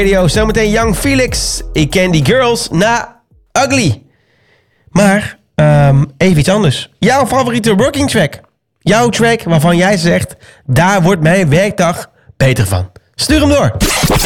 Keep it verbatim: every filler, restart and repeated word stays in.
Radio, zometeen Young Felix. Ik ken die girls na Ugly. Maar um, even iets anders. Jouw favoriete working track. Jouw track waarvan jij zegt, daar wordt mijn werkdag beter van. Stuur hem door.